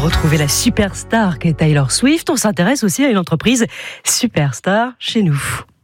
retrouver la superstar qu'est Taylor Swift, on s'intéresse aussi à une entreprise superstar chez nous.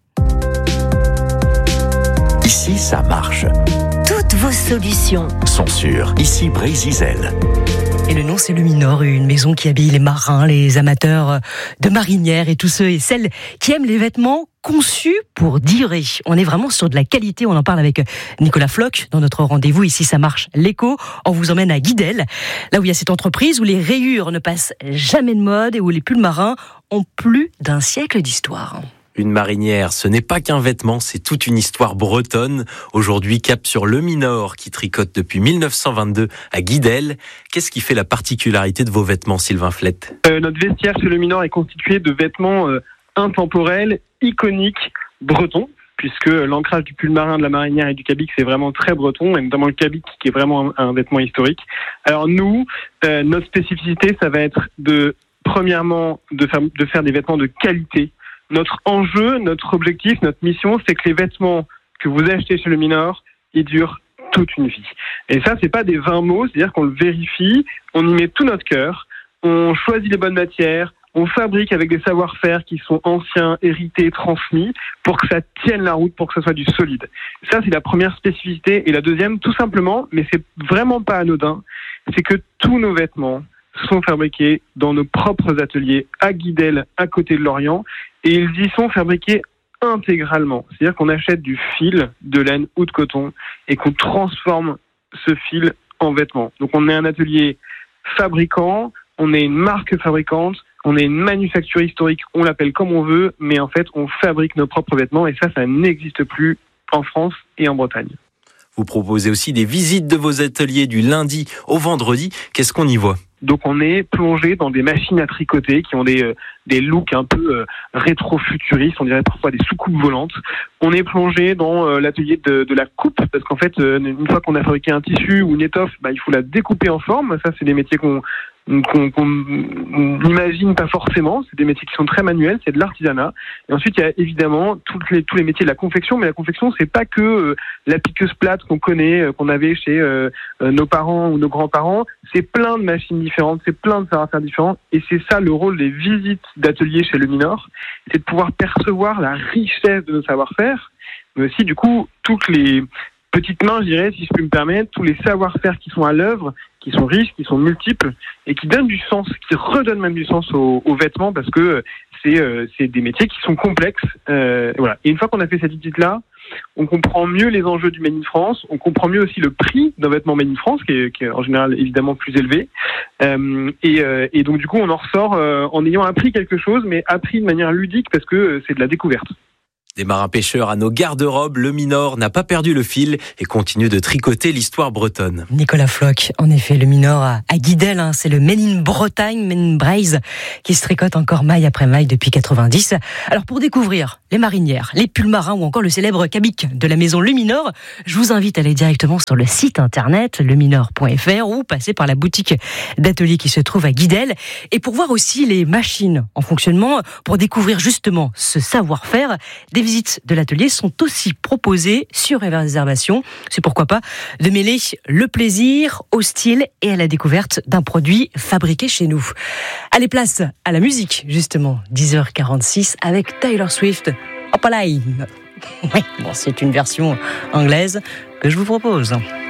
Ici, ça marche. Toutes vos solutions Sont sûres. Ici, Brésil. Et le nom, c'est Luminor, une maison qui habille les marins, les amateurs de marinières et tous ceux et celles qui aiment les vêtements conçus pour durer. On est vraiment sur de la qualité, on en parle avec Nicolas Floch dans notre rendez-vous. Ici, ça marche l'écho. On vous emmène à Guidel, là où il y a cette entreprise où les rayures ne passent jamais de mode et où les pulls marins ont plus d'un siècle d'histoire. Une marinière, ce n'est pas qu'un vêtement, c'est toute une histoire bretonne. Aujourd'hui, cap sur Luminor, qui tricote depuis 1922 à Guidel. Qu'est-ce qui fait la particularité de vos vêtements, Sylvain Flette ? Notre vestiaire chez Luminor est constitué de vêtements intemporels, iconiques, bretons, puisque l'ancrage du pull marin, de la marinière et du cabic, c'est vraiment très breton, et notamment le cabic, qui est vraiment un vêtement historique. Alors nous, notre spécificité, ça va être premièrement, de faire des vêtements de qualité. Notre enjeu, notre objectif, notre mission, c'est que les vêtements que vous achetez chez Luminor, ils durent toute une vie. Et ça, c'est pas des vains mots, c'est-à-dire qu'on le vérifie, on y met tout notre cœur, on choisit les bonnes matières, on fabrique avec des savoir-faire qui sont anciens, hérités, transmis, pour que ça tienne la route, pour que ça soit du solide. Ça, c'est la première spécificité. Et la deuxième, tout simplement, mais c'est vraiment pas anodin, c'est que tous nos vêtements sont fabriqués dans nos propres ateliers à Guidel, à côté de Lorient, et ils y sont fabriqués intégralement. C'est-à-dire qu'on achète du fil, de laine ou de coton, et qu'on transforme ce fil en vêtements. Donc on est un atelier fabricant, on est une marque fabricante, on est une manufacture historique, on l'appelle comme on veut, mais en fait on fabrique nos propres vêtements, et ça n'existe plus en France et en Bretagne. Vous proposez aussi des visites de vos ateliers du lundi au vendredi. Qu'est-ce qu'on y voit ? Donc on est plongé dans des machines à tricoter qui ont des looks un peu rétro-futuristes, on dirait parfois des soucoupes volantes. On est plongé dans l'atelier de la coupe, parce qu'en fait, une fois qu'on a fabriqué un tissu ou une étoffe, il faut la découper en forme. Ça, c'est des métiers qu'on n'imagine pas forcément. C'est des métiers qui sont très manuels, c'est de l'artisanat. Et ensuite, il y a évidemment tous les métiers de la confection, mais la confection, c'est pas que la piqueuse plate qu'on connaît, qu'on avait chez nos parents ou nos grands-parents. C'est plein de machines différentes, c'est plein de savoir-faire différents. Et c'est ça le rôle des visites d'ateliers chez Luminor, c'est de pouvoir percevoir la richesse de nos savoir-faire, mais aussi, du coup, toutes les petites mains, je dirais, si je peux me permettre, tous les savoir-faire qui sont à l'œuvre, qui sont riches, qui sont multiples, et qui donnent du sens, qui redonnent même du sens aux vêtements, parce que c'est des métiers qui sont complexes. Voilà. Et une fois qu'on a fait cette visite-là, on comprend mieux les enjeux du Made in France, on comprend mieux aussi le prix d'un vêtement Made in France, qui est en général évidemment plus élevé. Et donc du coup, on en ressort en ayant appris quelque chose, mais appris de manière ludique, parce que c'est de la découverte. Des marins-pêcheurs à nos garde-robes, Luminor n'a pas perdu le fil et continue de tricoter l'histoire bretonne. Nicolas Floch, en effet, Luminor à Guidel, c'est le Made in Bretagne, Made in Braise, qui se tricote encore maille après maille depuis 90. Alors pour découvrir les marinières, les pulls marins ou encore le célèbre cabic de la maison Luminor, je vous invite à aller directement sur le site internet luminor.fr ou passer par la boutique d'atelier qui se trouve à Guidel. Et pour voir aussi les machines en fonctionnement, pour découvrir justement ce savoir-faire, des visites de l'atelier sont aussi proposées sur réservation. C'est pourquoi pas de mêler le plaisir au style et à la découverte d'un produit fabriqué chez nous. Allez, place à la musique, justement. 10h46 avec Taylor Swift. Opaline. Oui, bon, c'est une version anglaise que je vous propose.